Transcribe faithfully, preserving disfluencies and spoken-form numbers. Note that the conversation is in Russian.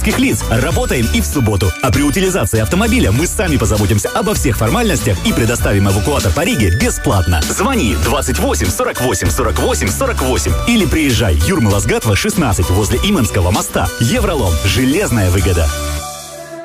физических лиц. Работаем и в субботу. А при утилизации автомобиля мы сами позаботимся обо всех формальностях и предоставим эвакуатор по Риге бесплатно. Звони двадцать восемь сорок восемь сорок восемь сорок восемь или приезжай Юрмала-Сгатва, шестнадцать возле Иманского моста. Евролом. Железная выгода.